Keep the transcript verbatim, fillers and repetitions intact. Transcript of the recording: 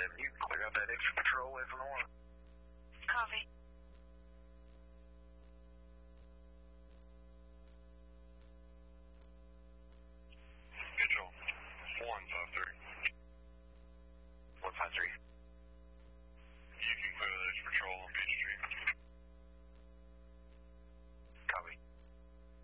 and you can clear out that extra patrol away from the one. Copy.